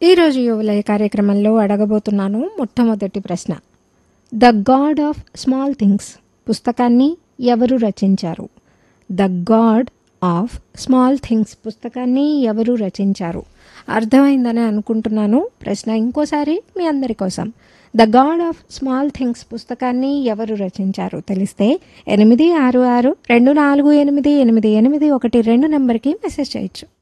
ఈరోజు యువలయ కార్యక్రమంలో అడగబోతున్నాను మొట్టమొదటి ప్రశ్న. The God of small things పుస్తకాన్ని ఎవరు రచించారు? The God of small things పుస్తకాన్ని ఎవరు రచించారు? అర్థమైందని అనుకుంటున్నాను. ప్రశ్న ఇంకోసారి మీ అందరి కోసం. The God of small things పుస్తకాన్ని ఎవరు రచించారు? తెలిస్తే 8662488812 నెంబర్కి మెసేజ్ చేయొచ్చు.